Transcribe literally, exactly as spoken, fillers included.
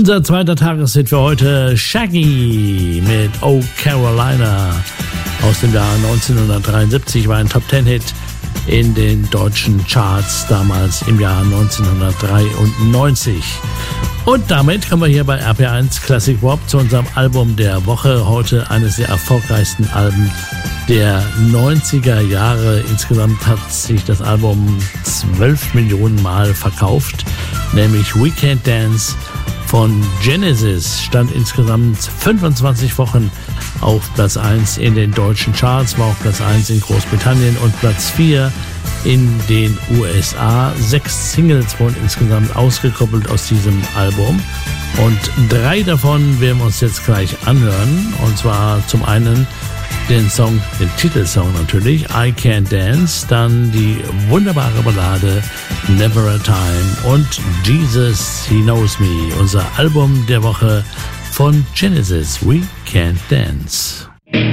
Unser zweiter Tageshit für heute, Shaggy mit Oh Carolina aus dem Jahr neunzehnhundertdreiundsiebzig, war ein Top-Ten-Hit in den deutschen Charts damals im Jahr neunzehnhundertdreiundneunzig. Und damit kommen wir hier bei R P eins Classic Pop zu unserem Album der Woche. Heute eines der erfolgreichsten Alben der neunziger Jahre. Insgesamt hat sich das Album zwölf Millionen Mal verkauft, nämlich We Can't Dance von Genesis stand insgesamt fünfundzwanzig Wochen auf Platz eins in den deutschen Charts, war auf Platz eins in Großbritannien und Platz vier in den U S A. Sechs Singles wurden insgesamt ausgekoppelt aus diesem Album und drei davon werden wir uns jetzt gleich anhören. Und zwar zum einen den Song, den Titelsong natürlich, I Can't Dance, dann die wunderbare Ballade Never a Time und Jesus, He Knows Me, unser Album der Woche von Genesis, We Can't Dance.